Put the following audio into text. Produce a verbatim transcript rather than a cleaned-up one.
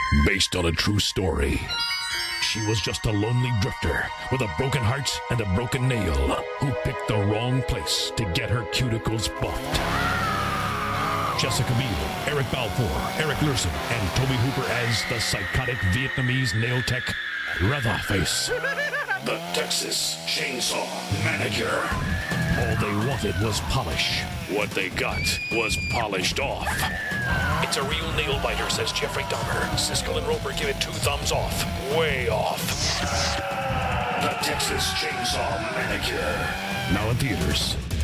Based on a true story. She was just a lonely drifter with a broken heart and a broken nail who picked the wrong place to get her cuticles buffed. Jessica Biel, Eric Balfour, Eric Larson, and Toby Hooper as the psychotic Vietnamese nail tech, Leatherface. The Texas Chainsaw Manicure. All they wanted was polish. What they got was polished off. It's a real nail biter, says Jeffrey Dahmer. Siskel and Roper give it two thumbs off. Way off. The Texas Chainsaw Manicure. Now in theaters.